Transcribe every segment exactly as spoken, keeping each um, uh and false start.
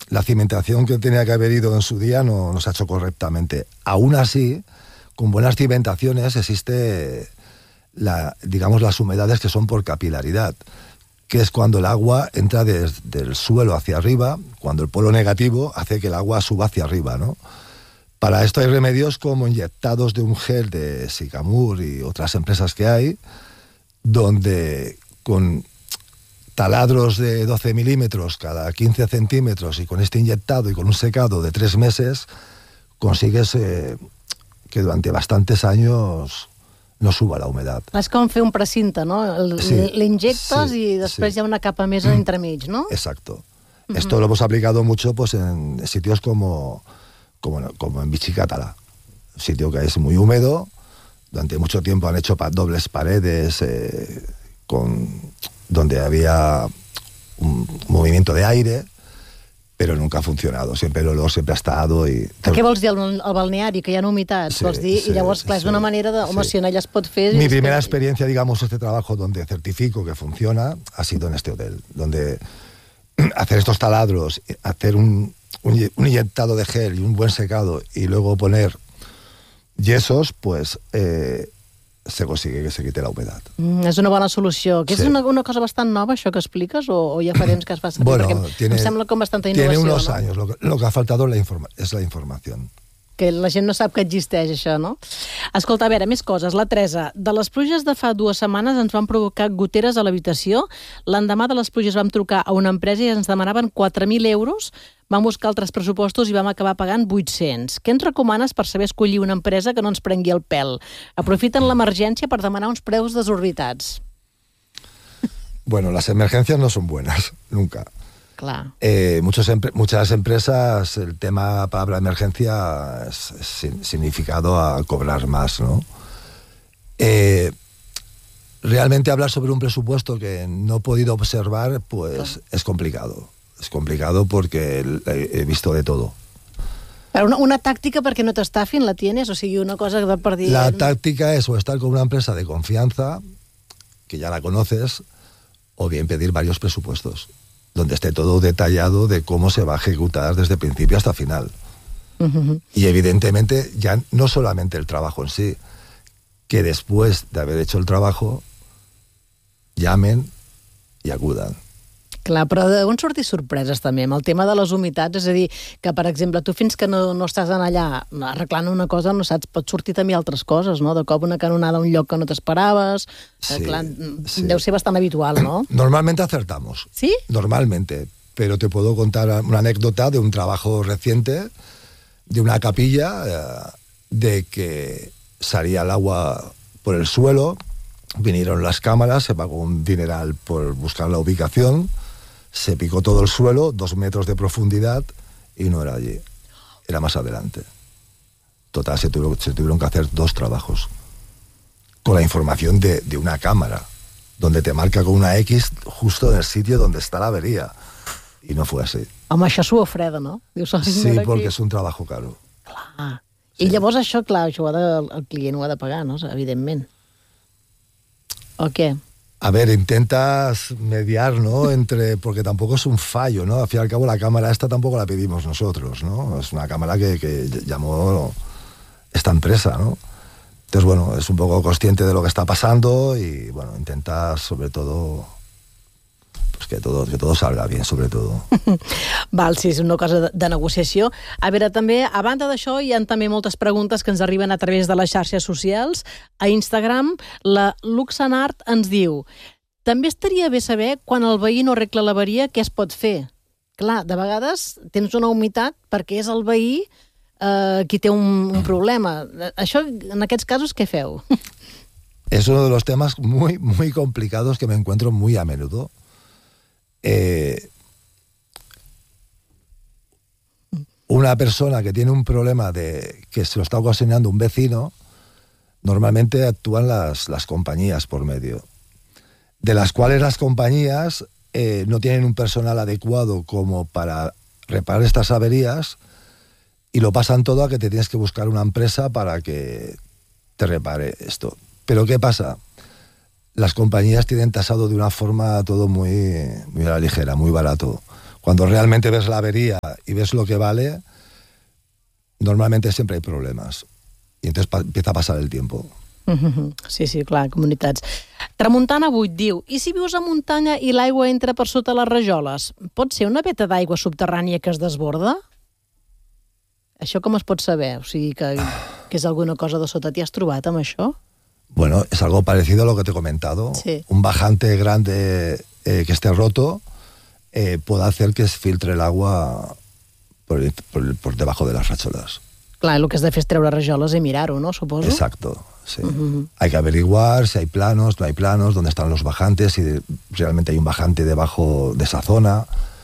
la cimentación que tenía que haber ido en su día no, no se ha hecho correctamente. Aún así, con buenas cimentaciones existe, la, digamos, las humedades que son por capilaridad, que es cuando el agua entra desde el suelo hacia arriba, cuando el polo negativo hace que el agua suba hacia arriba, ¿no? Para esto hay remedios como inyectados de un gel de Sycamore y otras empresas que hay, donde con taladros de doce milímetros cada quince centímetros y con este inyectado y con un secado de tres meses consigues eh, que durante bastantes años no suba la humedad. És com fer un precinte, ¿no? L'injectes sí, sí, i després sí. Hi ha una capa més mm. entremig, ¿no? Exacto. Uh-huh. Esto lo hemos aplicado mucho pues, en sitios como, como, como en Bichicátala, un sitio que es muy húmedo. Durante mucho tiempo han hecho pa- dobles paredes eh, con, donde había un movimiento de aire, pero nunca ha funcionado. Siempre el olor siempre ha estado. Y... Què vols dir, el, el balneari, que hi ha humitats? Sí, vols dir? Sí, I llavors, clar, és una manera de... Home, sí. Si en ella es pot fer... Mi primera que... experiencia, digamos, este trabajo donde certifico que funciona, ha sido en este hotel, donde hacer estos taladros, hacer un, un, un inyectado de gel y un buen secado, y luego poner yesos, pues... Eh, se consigue que se quite la humedad. Mm, és una bona solució. Que sí. És una, una cosa bastant nova, això que expliques, o, o ja fa temps que es fa servir? Bueno, perquè tiene, em sembla com bastanta innovació. Tiene unos ¿no? años. Lo que, lo que ha faltado la informa- es la información. Que la gent no sap que existeix, això, no? Escolta, a veure, més coses. La Teresa, de les pluges de fa dues setmanes ens van provocar goteres a l'habitació. L'endemà de les pluges vam trucar a una empresa i ens demanaven quatre mil euros. Vam buscar altres pressupostos i vam acabar pagant vuit-cents. Què ens recomanes per saber escollir una empresa que no ens prengui el pèl? Aprofiten l'emergència per demanar uns preus desorbitats. Bueno, las emergencias no son buenas, nunca. Claro. Eh, muchos empre- muchas empresas, el tema palabra emergencia es, es significado a cobrar más, ¿no? Eh, realmente hablar sobre un presupuesto que no he podido observar, pues claro. es complicado. Es complicado porque he visto de todo. Pero una, una táctica perquè no t'estafin, la tienes? O sigui, una cosa de per dir... La táctica es o estar con una empresa de confianza, que ya la conoces, o bien pedir varios presupuestos, donde esté todo detallado de cómo se va a ejecutar desde principio hasta final. Uh-huh. Y evidentemente ya no solamente el trabajo en sí, que después de haber hecho el trabajo llamen y acudan. Clar, però d'on sortir sorpreses també amb el tema de les humitats? És a dir, que per exemple tu fins que no, no estàs en allà arreglant una cosa no saps, pot sortir també altres coses, no? De cop una canonada a un lloc que no t'esperaves. Sí, clar, sí. Deu ser bastant habitual, ¿no? Normalmente acertamos. ¿Sí? Normalmente, pero te puedo contar una anécdota de un trabajo reciente de una capilla eh, de que salía el agua por el suelo, vinieron las cámaras, se pagó un dineral por buscar la ubicación, se picó todo el suelo, dos metros de profundidad, y no era allí, era más adelante. Total, se tuvieron, se tuvieron que hacer dos trabajos con la información de, de una cámara, donde te marca con una X justo en el sitio donde está la avería, y no fue así. Home, això s'ho freda, no? Dius, sí, porque es un trabajo caro. Clar. Sí. I llavors això, clar, això ho ha de, el client ho ha de pagar, no? Evidentment. ¿O qué? A ver, intentas mediar, ¿no? Entre, porque tampoco es un fallo, ¿no? Al fin y al cabo la cámara esta tampoco la pedimos nosotros, ¿no? Es una cámara que, que llamó esta empresa, ¿no? Entonces, bueno, es un poco consciente de lo que está pasando y, bueno, intentas sobre todo... Pues que todo, que todo salga bien, sobre todo. Val, sí, és una cosa de, de negociació. A veure, també, a banda d'això, hi ha també moltes preguntes que ens arriben a través de les xarxes socials. A Instagram, la Luxanart ens diu: també estaria bé saber quan el veí no arregla l'avaria, què es pot fer? Clar, de vegades tens una humitat perquè és el veí eh, qui té un, un problema. Això, en aquests casos, què feu? Es uno de los temas muy, muy complicados que me encuentro muy a menudo. Eh, una persona que tiene un problema de que se lo está ocasionando un vecino, normalmente actúan las, las compañías por medio, de las cuales las compañías eh, no tienen un personal adecuado como para reparar estas averías y lo pasan todo a que te tienes que buscar una empresa para que te repare esto. Pero ¿qué pasa? Las compañías tienen tasado de una forma todo muy, muy a la ligera, muy barato. Cuando realmente ves la avería y ves lo que vale, normalmente siempre hay problemas. Y entonces pa- empieza a pasar el tiempo. Sí, sí, clar, comunitats. Tramuntana vuit diu, i si vius a muntanya i l'aigua entra per sota les rajoles? Pot ser una veta d'aigua subterrània que es desborda? Això com es pot saber? O sigui, que, que és alguna cosa de sota. T'hi has trobat amb això? Bueno, es algo parecido a lo que te he comentado. Sí. Un bajante grande eh, que esté roto eh, puede hacer que se filtre el agua por, por, por debajo de las racholas. Clar, el que has de fer és treure rajoles i mirar-ho, no? Suposo. Exacto, sí. Uh-huh. Hay que averiguar si hay planos, no hay planos, dónde están los bajantes, si realmente hay un bajante debajo de esa zona.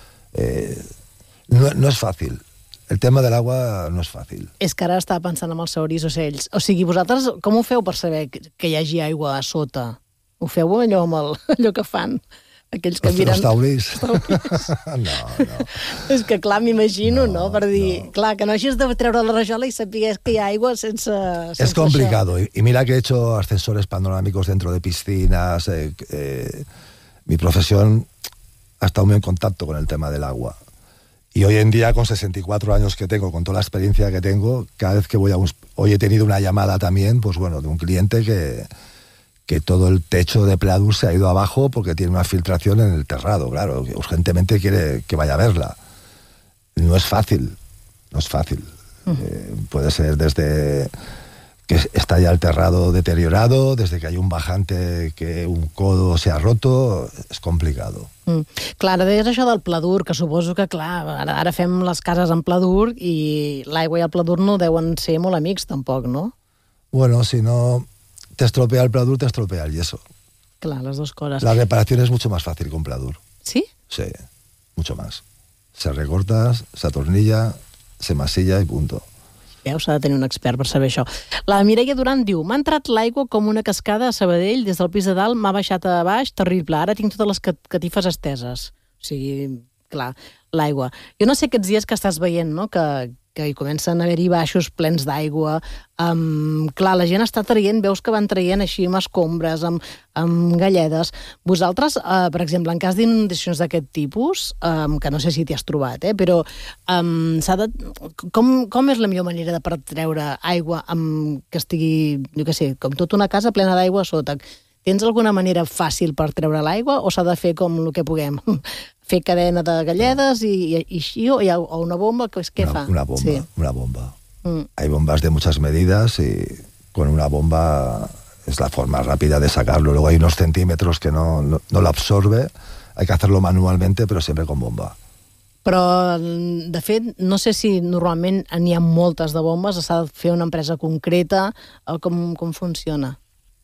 Eh, no, no es fácil. El tema del agua no és fàcil. És que ara estava pensant en els sauris ocells. O sigui, vosaltres com ho feu per saber que hi hagi aigua a sota? Ho feu allò amb el, allò que fan? Aquells que Los, miren... los tauris? no, no. És que clar, m'imagino, no, No, Per dir, no. clar, que no hagis de treure la rajola i sapigues que hi ha aigua sense... sense Es complicado. Y, y mira que he hecho ascensores panorámicos dentro de piscinas. Eh, eh, mi profesión ha estado muy en contacto con el tema del agua. Y hoy en día, con sesenta y cuatro años que tengo, con toda la experiencia que tengo, cada vez que voy a un... Hoy he tenido una llamada también, pues bueno, de un cliente que, que todo el techo de Pladur se ha ido abajo porque tiene una filtración en el terrado, claro, que urgentemente quiere que vaya a verla. No es fácil, no es fácil. Uh-huh. Eh, puede ser desde que está ya el terrado deteriorado, desde que hay un bajante que un codo se ha roto, es complicado. Mm. Clar, ara deies això del pladur, que suposo que, clar, ara, ara fem les cases en pladur i l'aigua i el pladur no deuen ser molt amics, tampoc, no? Bueno, si no te estropea el pladur, te estropea el yeso. Clar, les dues coses. La reparación es mucho más fácil que un pladur. Sí? Sí, mucho más. Se recorta, se atornilla, se masilla y punto. Veus, s'ha de tenir un expert per saber això. La Mireia Duran diu, m'ha entrat l'aigua com una cascada a Sabadell, des del pis de dalt m'ha baixat a baix, terrible, ara tinc totes les catifes esteses. O sigui, clar, l'aigua. Jo no sé aquests dies que estàs veient, no?, que, que hi comencen a haver-hi baixos plens d'aigua. Um, clar, la gent està traient, veus que van traient així amb escombres, amb, amb galledes. Vosaltres, uh, per exemple, en cas d'inundacions d'aquest tipus, um, que no sé si t'hi has trobat, eh, però um, s'ha de... com, com és la millor manera de per treure aigua amb que estigui, jo què sé, com tota una casa plena d'aigua a sota? Tens alguna manera fàcil per treure l'aigua o s'ha de fer com el que puguem? Fer cadena de galledes i, i, i així, o, hi ha, o una bomba? Què, què una, fa? Una bomba, sí. una bomba. Mm. Hay bombas de muchas medidas y con una bomba es la forma rápida de sacarlo. Luego hay unos centímetros que no, no, no lo absorbe. Hay que hacerlo manualmente, pero siempre con bomba. Però, de fet, no sé si normalment n'hi ha moltes de bombes, s'ha de fer una empresa concreta, o com, com funciona?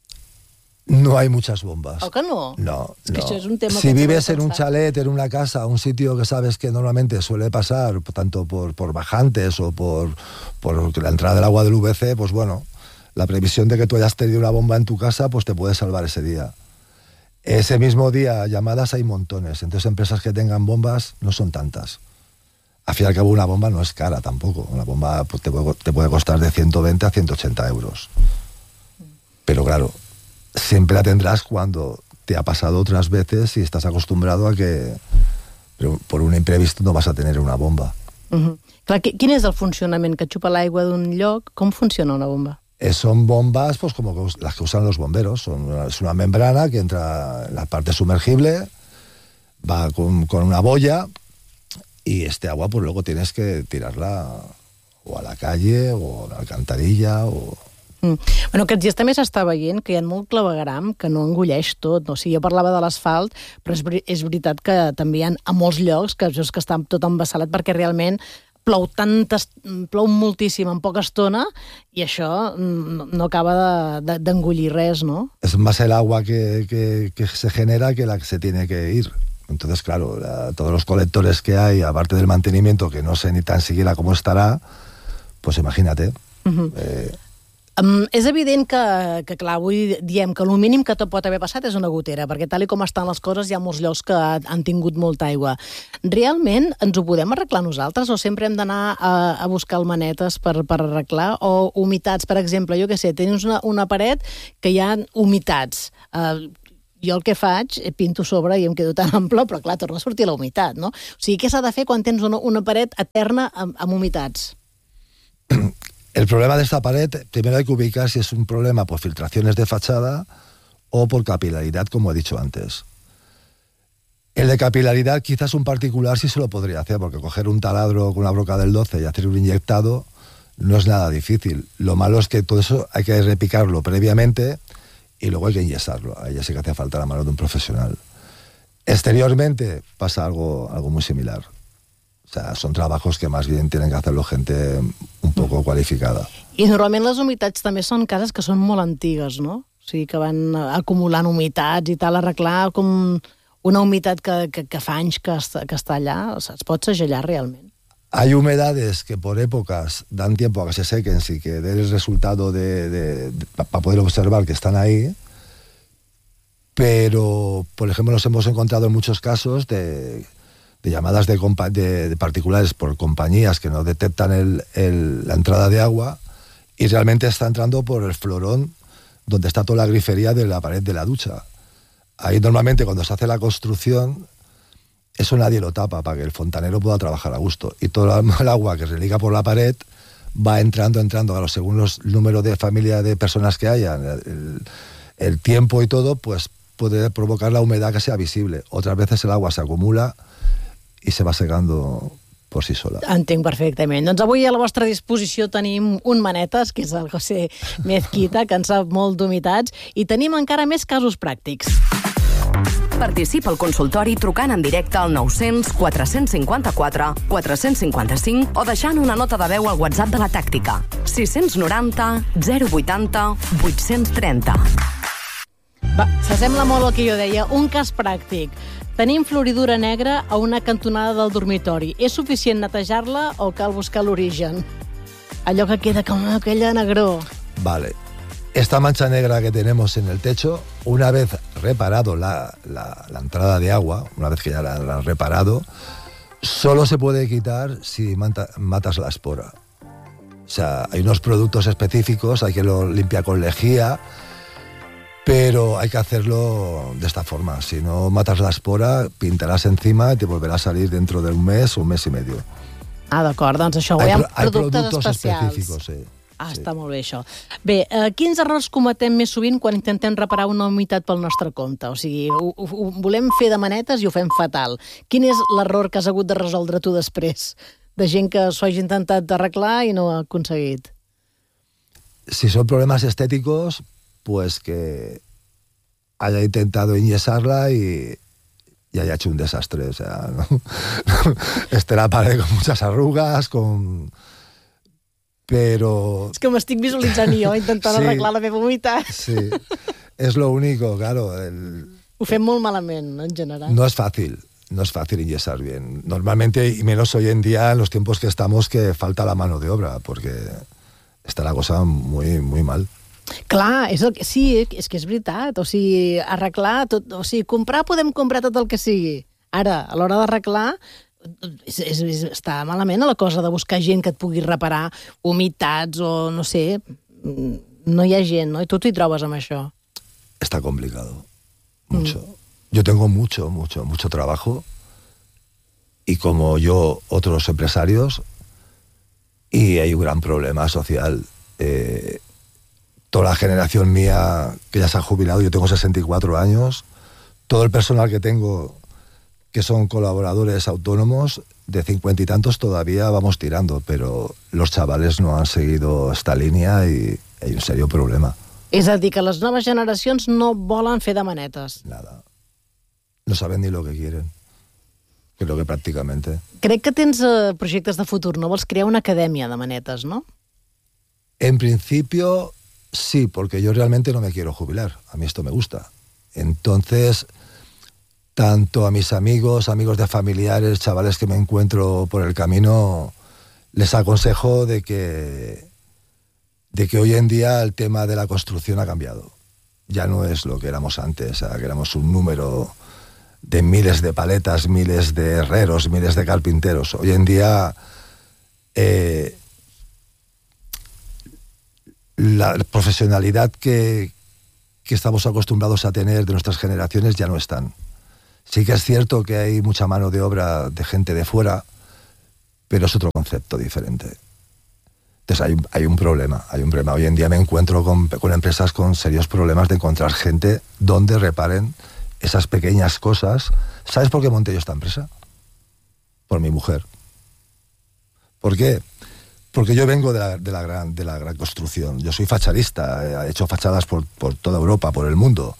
No hay muchas bombas. ¿O que no? No, es que no. Eso es un tema si que vives en un pensar. chalet, en una casa, un sitio que sabes que normalmente suele pasar, tanto por, por bajantes o por, por la entrada del agua del U V C, pues bueno, la previsión de que tú hayas tenido una bomba en tu casa, pues te puede salvar ese día. Ese mismo día, llamadas hay montones. Entonces, empresas que tengan bombas no son tantas. Al fin y al cabo, una bomba no es cara tampoco. Una bomba pues, te, puede, te puede costar de ciento veinte a ciento ochenta euros. Pero claro, siempre la tendrás cuando te ha pasado otras veces y estás acostumbrado a que pero por un imprevisto no vas a tener una bomba. Uh-huh. Clar, quin és el funcionament? Que xupa l'aigua d'un lloc? Com funciona una bomba? Eh, son bombas pues como que, las que usan los bomberos. Son una, es una membrana que entra en la parte sumergible, va con, con una boya y este agua pues luego tienes que tirarla o a la calle o a la alcantarilla o... Mm. Bueno, aquests dies també s'està veient que hi ha molt clavegueram que no engolleix tot. O sigui, jo parlava de l'asfalt, però és, és veritat que també hi ha a molts llocs que, que està tot embassalat perquè realment plou tantes, plou moltíssim en poca estona i això no, no acaba d'engollir de, de, res, ¿no? Es más el agua que, que, que se genera que la que se tiene que ir. Entonces, claro, la, todos los colectores que hay, aparte del mantenimiento, que no sé ni tan siquiera cómo estará, pues imagínate. Uh-huh. eh, Um, és evident que, que, clar, avui diem que el mínim que tot pot haver passat és una gotera, perquè tal i com estan les coses hi ha molts llocs que han tingut molta aigua. Realment ens ho podem arreglar nosaltres o sempre hem d'anar a, a buscar el manetes per, per arreglar? O humitats, per exemple, jo què sé, tens una, una paret que hi ha humitats. Uh, jo el que faig, pinto sobre i em quedo tan ample, però clar, torna a sortir la humitat, no? O sigui, què s'ha de fer quan tens una, una paret eterna amb, amb humitats? El problema de esta pared, primero hay que ubicar si es un problema por filtraciones de fachada o por capilaridad, como he dicho antes. El de capilaridad quizás un particular sí se lo podría hacer, porque coger un taladro con una broca del doce y hacer un inyectado no es nada difícil. Lo malo es que todo eso hay que repicarlo previamente y luego hay que inyesarlo. Ahí ya sí que hace falta la mano de un profesional. Exteriormente pasa algo, algo muy similar. O sea, son trabajos que más bien tienen que hacerlo gente un poco qualificada. I normalment les humitats també són cases que són molt antigues, no? O sigui, que van acumulant humitats i tal, arreglar com una humitat que, que, que fa anys que està, que està allà, o sea, es pot segellar realment. Hay humedades que por épocas dan tiempo a que se sequen, sí que den el resultado de, de, de, para poder observar que están ahí, pero, por ejemplo, nos hemos encontrado en muchos casos de, de llamadas de, de, de particulares por compañías que no detectan el, el, la entrada de agua y realmente está entrando por el florón donde está toda la grifería de la pared de la ducha. Ahí normalmente cuando se hace la construcción, eso nadie lo tapa para que el fontanero pueda trabajar a gusto. Y todo el agua que religa por la pared va entrando, entrando, claro, según los números de familia de personas que hayan, el, el tiempo y todo, pues puede provocar la humedad que sea visible. Otras veces el agua se acumula i se va secando por si sola. Entenc perfectament. Doncs avui a la vostra disposició tenim un manetes, que és el José Mezquita, que en sap molt d'humitats, i tenim encara més casos pràctics. Participa al consultori trucant en directe al nou-cents quatre cents cinquanta-quatre quatre cents cinquanta-cinc o deixant una nota de veu al WhatsApp de la tàctica. sis noranta zero vuitanta vuit-cents trenta. Va, s'assembla molt al que jo deia, un cas pràctic. Tenim floridura negra a una cantonada del dormitori. És suficient netejar-la o cal buscar l'origen? Allò que queda com aquella negró. Vale. Esta mancha negra que tenemos en el techo, una vez reparado la, la, la entrada de agua, una vez que ya la han reparado, solo se puede quitar si mata, matas la espora. O sea, hay unos productos específicos, hay que lo limpiar con lejía, pero hay que hacerlo de esta forma. Si no matas la espora, pintarás encima y te volverá a salir dentro de un mes o un mes y medio. Ah, d'acord, doncs això, Hay, hi ha pro- hay productes, productos especials. específicos, sí. Ah, sí. està molt bé, això. Bé, eh, quins errors cometem més sovint quan intentem reparar una humitat pel nostre compte? O sigui, ho, ho, ho volem fer de manetes i ho fem fatal. Quin és l'error que has hagut de resoldre tu després? De gent que s'ho hagi intentat arreglar i no ha aconseguit. Si son problemas estéticos, pues que haya intentado inyesarla y, y haya hecho un desastre. O sea, ¿no? Esté la pared con muchas arrugas, con... Pero... És que m'estic visualitzant jo intentant Sí. arreglar la meva humitat. Sí, es lo único, claro. El... Ho fem molt malament, en general. No es fácil, no es fácil inyesar bien. Normalmente, y menos hoy en día, en los tiempos que estamos, que falta la mano de obra, porque está la cosa muy, muy mal. Clar, és el que, sí, és que és veritat. O sigui, arreglar tot... O sigui, comprar, podem comprar tot el que sigui. Ara, a l'hora d'arreglar, és, és, és, està malament la cosa de buscar gent que et pugui reparar humitats o, no sé, no hi ha gent, no? I tu t'hi trobes amb això. Está complicado. Mucho. Mm. Yo tengo mucho, mucho, mucho trabajo. Y como yo, otros empresarios, y hay un gran problema social. Eh, toda la generación mía que ya se ha jubilado, yo tengo sesenta y cuatro años, todo el personal que tengo, que son colaboradores autónomos, de cincuenta y tantos todavía vamos tirando, pero los chavales no han seguido esta línea y hay un serio problema. És a dir, que les noves generacions no volen fer de manetes. Nada. No saben ni lo que quieren. Creo que prácticamente. Crec que tens eh, projectes de futur, no? Vols crear una acadèmia de manetes, no? En principio, sí, porque yo realmente no me quiero jubilar. A mí esto me gusta. Entonces, tanto a mis amigos, amigos de familiares, chavales que me encuentro por el camino, les aconsejo de que, de que hoy en día el tema de la construcción ha cambiado. Ya no es lo que éramos antes, o sea, que éramos un número de miles de paletas, miles de herreros, miles de carpinteros. Hoy en día eh, la profesionalidad que, que estamos acostumbrados a tener de nuestras generaciones ya no están. Sí que es cierto que hay mucha mano de obra de gente de fuera, pero es otro concepto diferente. Entonces hay, hay un problema, hay un problema. Hoy en día me encuentro con, con empresas con serios problemas de encontrar gente donde reparen esas pequeñas cosas. ¿Sabes por qué monté yo esta empresa? Por mi mujer. ¿Por qué? Porque yo vengo de la, de la, gran, de la gran construcción. Yo soy fachadista, he hecho fachadas por, por toda Europa, por el mundo.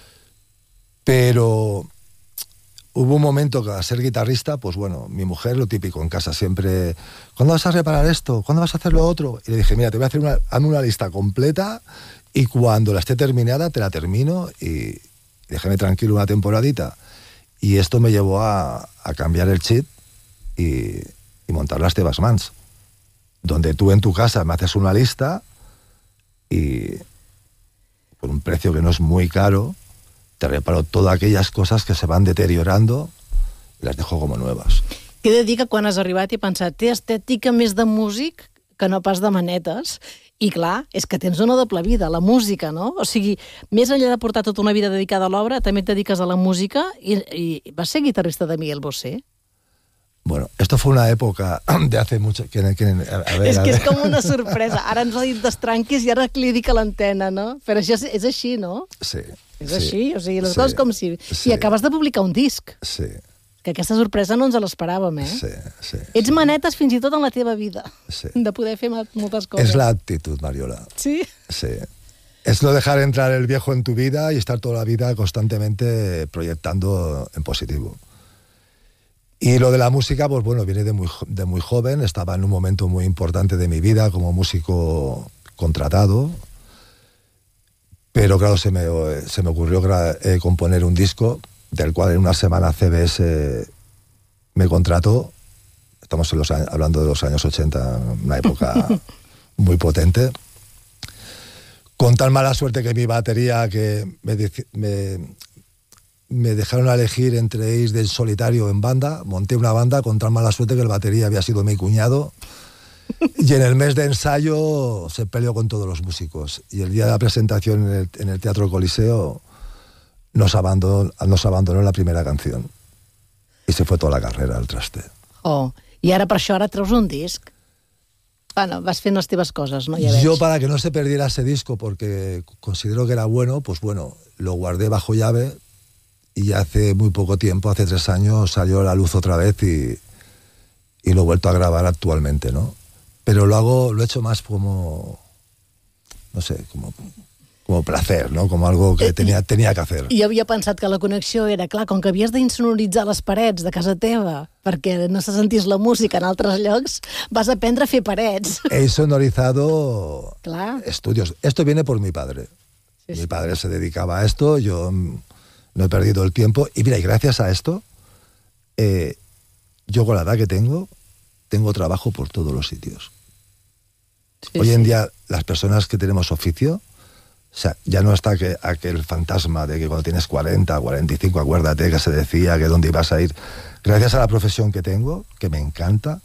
Pero hubo un momento que al ser guitarrista, pues bueno, mi mujer, lo típico en casa, siempre, ¿cuándo vas a reparar esto? ¿Cuándo vas a hacer lo otro? Y le dije, mira, te voy a hacer una, hazme una lista completa y cuando la esté terminada te la termino y déjame tranquilo una temporadita. Y esto me llevó a, a cambiar el chip y, y montar las Tebas Mans, donde tú en tu casa me haces una lista y por un precio que no es muy caro, te reparo todas aquelles coses que se van deteriorando i les dejo com nuevas. He de dir que quan has arribat he pensat, té estètica més de músic que no pas de manetes, i clar, és que tens una doble vida, la música, no? O sigui, més enllà de portar tota una vida dedicada a l'obra, també et dediques a la música i, i vas ser guitarrista de Miguel Bosé. Bueno, esto fue una época de hace mucho... Que, que, a ver, és que a ver. és com una sorpresa. Ara ens ha dit d'estranquis i ara li dic a l'antena, no? Però això és, és així, no? Sí. És sí, així, o sigui, les sí, coses com si... Sí. I acabes de publicar un disc. Sí. Que aquesta sorpresa no ens l'esperàvem, eh? Sí, sí. Ets sí. manetes fins i tot en la teva vida. Sí. De poder fer moltes coses. Es la actitud, Mariola. Sí? Sí. Es lo dejar entrar el viejo en tu vida y estar toda la vida constantemente proyectando en positivo. Y lo de la música, pues bueno, viene de muy, de muy joven. Estaba en un momento muy importante de mi vida como músico contratado. Pero claro, se me, se me ocurrió eh, componer un disco del cual en una semana C B S me contrató. Estamos en los años, hablando de los años ochenta, una época muy potente. Con tan mala suerte que mi batería, que me, me, me dejaron elegir entre ir del solitario en banda. Monté una banda con tan mala suerte que el batería había sido mi cuñado. Y en el mes de ensayo se peleó con todos los músicos. Y el día de la presentación en el, en el Teatro Coliseo nos abandonó, nos abandonó la primera canción. Y se fue toda la carrera al traste. Oh, i ara per això ara treus un disc. Bueno, vas fent les teves coses, no? Ja veig. Yo, para que no se perdiera ese disco, porque considero que era bueno, pues bueno, lo guardé bajo llave y hace muy poco tiempo, hace tres años, salió a la luz otra vez y, y lo he vuelto a grabar actualmente, ¿no? Pero lo hago, lo he hecho más como, no sé, como, como placer, ¿no? Como algo que tenía, tenía que hacer. I jo havia pensat que la connexió era, clar, com que havies d'insonoritzar les parets de casa teva perquè no se sentís la música en altres llocs, vas aprendre a fer parets. He sonorizado Clar. estudios. Esto viene por mi padre. Sí, mi sí. padre se dedicaba a esto, yo no he perdido el tiempo. Y mira, y gracias a esto, eh, yo con la edad que tengo, tengo trabajo por todos los sitios. Sí, Hoy en sí. día, las personas que tenemos oficio, o sea, ya no está que, aquel fantasma de que cuando tienes cuarenta, cuarenta y cinco, acuérdate que se decía que dónde ibas a ir. Gracias a la profesión que tengo, que me encanta,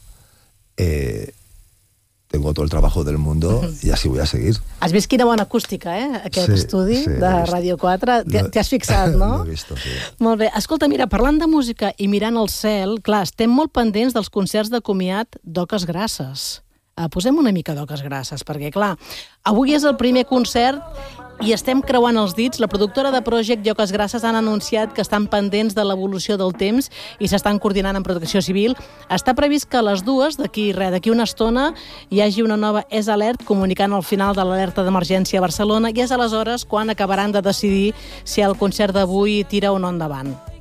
eh, tengo todo el trabajo del mundo y así voy a seguir. Has vist quina bona acústica, eh? Aquest Sí, estudi sí, de l'he vist. Ràdio quatre. T'hi Lo- t'hi has fixat, no? Lo he visto, sí. Molt bé. Escolta, mira, parlant de música i mirant el cel, clar, estem molt pendents dels concerts de comiat d'Oques Grasses. Uh, posem una mica d'Oques Grasses, perquè, clar, avui és el primer concert i estem creuant els dits. La productora de Project i Oques Grasses han anunciat que estan pendents de l'evolució del temps i s'estan coordinant amb Protecció Civil. Està previst que a les dues, d'aquí res, d'aquí una estona, hi hagi una nova E S Alert comunicant el final de l'alerta d'emergència a Barcelona i és aleshores quan acabaran de decidir si el concert d'avui tira o no endavant.